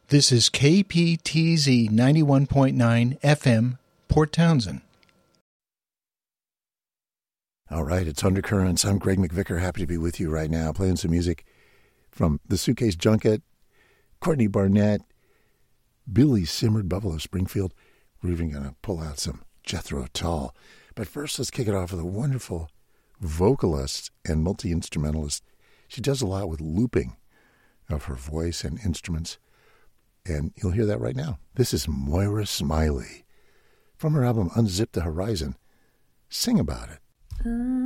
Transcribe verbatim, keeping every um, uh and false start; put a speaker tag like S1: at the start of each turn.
S1: This is K P T Z ninety-one point nine F M, Port Townsend.
S2: All right, it's Undercurrents. I'm Greg McVicker, happy to be with you right now, playing some music from The Suitcase Junket, Courtney Barnett, Billy Simard, Buffalo Springfield. We're even going to pull out some Jethro Tull. But first, let's kick it off with a wonderful vocalist and multi-instrumentalist. She does a lot with looping of her voice and instruments, and you'll hear that right now. This is Moira Smiley from her album Unzip the Horizon. Sing about it.
S3: Uh.